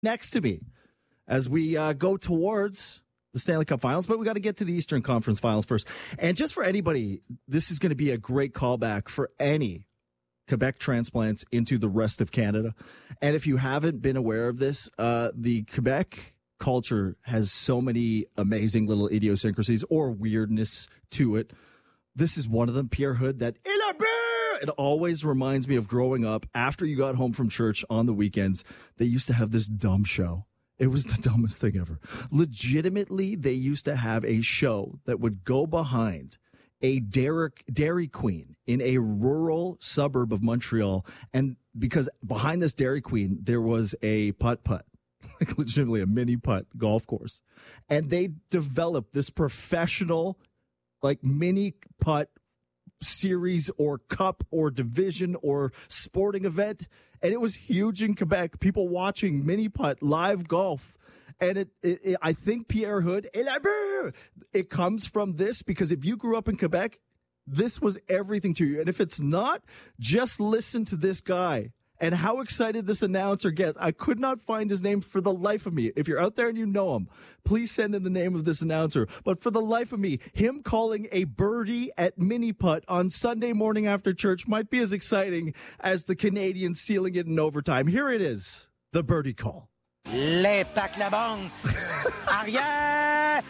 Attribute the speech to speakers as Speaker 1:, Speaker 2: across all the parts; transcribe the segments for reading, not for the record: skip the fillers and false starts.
Speaker 1: next to me as we go towards the Stanley Cup Finals, but we got to get to the Eastern Conference Finals first. And just for anybody, this is going to be a great callback for any Quebec transplants into the rest of Canada. And if you haven't been aware of this, the Quebec culture has so many amazing little idiosyncrasies or weirdness to it. This is one of them. Pierre Hood, that it always reminds me of growing up. After you got home from church on the weekends, they used to have this dumb show. It was the dumbest thing ever. Legitimately, they used to have a show that would go behind a Dairy Queen in a rural suburb of Montreal. And because behind this Dairy Queen, there was a putt-putt, like legitimately a mini putt golf course. And they developed this professional, like mini putt series or cup or division or sporting event. And it was huge in Quebec. People watching mini putt live golf. And I think Pierre Hood, it comes from this, because if you grew up in Quebec, this was everything to you. And if it's not, just listen to this guy and how excited this announcer gets. I could not find his name for the life of me. If you're out there and you know him, please send in the name of this announcer. But for the life of me, him calling a birdie at mini putt on Sunday morning after church might be as exciting as the Canadians sealing it in overtime. Here it is, the birdie call.
Speaker 2: L'impact la banque. Arrière.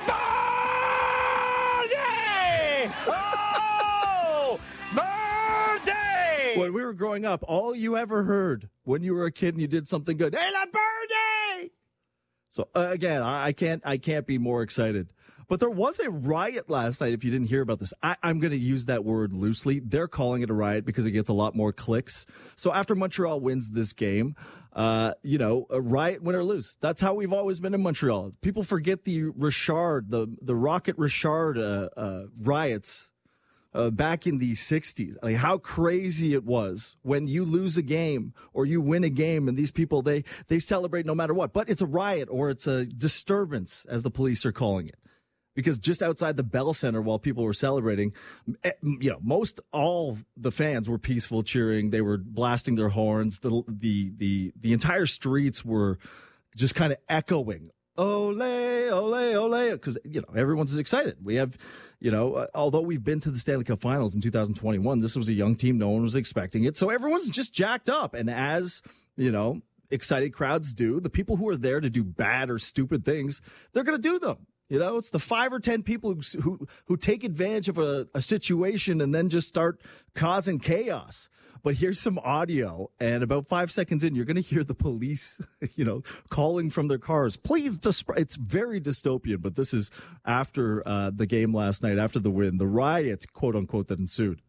Speaker 2: Birdie! Oh! Birdie!
Speaker 1: When we were growing up, all you ever heard when you were a kid and you did something good, hey, la birdie! So again, I can't be more excited. But there was a riot last night, if you didn't hear about this. I'm going to use that word loosely. They're calling it a riot because it gets a lot more clicks. So after Montreal wins this game, a riot, win or lose. That's how we've always been in Montreal. People forget the Richard, the Rocket Richard riots back in the 60s. Like how crazy it was when you lose a game or you win a game, and these people, they celebrate no matter what. But it's a riot, or it's a disturbance, as the police are calling it. Because just outside the Bell Center, while people were celebrating, most all the fans were peaceful, cheering. They were blasting their horns. The entire streets were just kind of echoing, "Ole, ole, ole," because everyone's excited. We have, although we've been to the Stanley Cup Finals in 2021, this was a young team. No one was expecting it, so everyone's just jacked up. And as excited crowds do, the people who are there to do bad or stupid things, they're going to do them. It's the 5 or 10 people who take advantage of a situation and then just start causing chaos. But here's some audio, and about 5 seconds in, you're going to hear the police, calling from their cars. Please, it's very dystopian, but this is after the game last night, after the win, the riot, quote unquote, that ensued.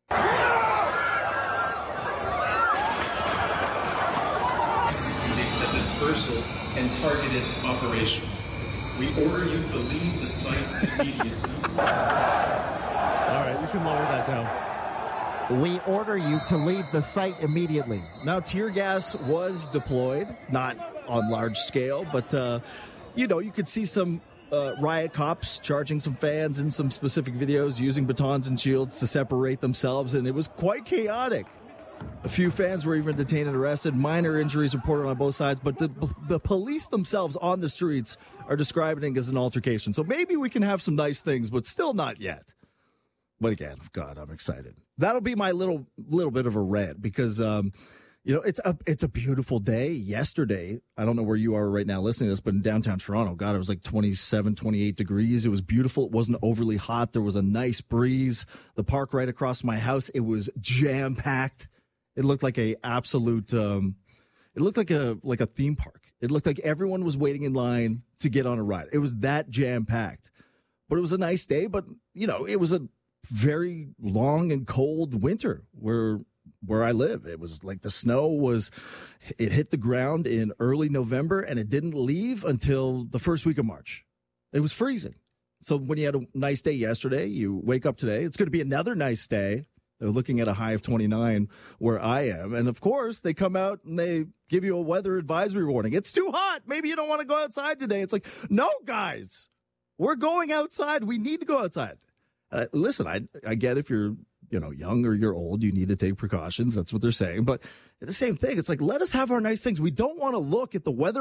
Speaker 3: A dispersal and targeted operation. We order you to leave the site immediately.
Speaker 1: All right, you can lower that down. We order you to leave the site immediately. Now, tear gas was deployed, not on large scale, but, you could see some riot cops charging some fans in some specific videos, using batons and shields to separate themselves, and it was quite chaotic. A few fans were even detained and arrested. Minor injuries reported on both sides, but the police themselves on the streets are describing it as an altercation. So maybe we can have some nice things, but still not yet. But again, God, I'm excited. That'll be my little bit of a rant because, it's a beautiful day. Yesterday, I don't know where you are right now listening to this, but in downtown Toronto, God, it was like 27, 28 degrees. It was beautiful. It wasn't overly hot. There was a nice breeze. The park right across my house, it was jam-packed. It looked like a absolute, it looked like a theme park. It looked like everyone was waiting in line to get on a ride. It was that jam-packed. But it was a nice day, but, it was a very long and cold winter where I live. It was like the snow it hit the ground in early November, and it didn't leave until the first week of March. It was freezing. So when you had a nice day yesterday, you wake up today, it's going to be another nice day. They're looking at a high of 29 where I am. And of course, they come out and they give you a weather advisory warning. It's too hot. Maybe you don't want to go outside today. It's like, no, guys, we're going outside. We need to go outside. Listen, I get if you're young or you're old, you need to take precautions. That's what they're saying. But the same thing, it's like, let us have our nice things. We don't want to look at the weather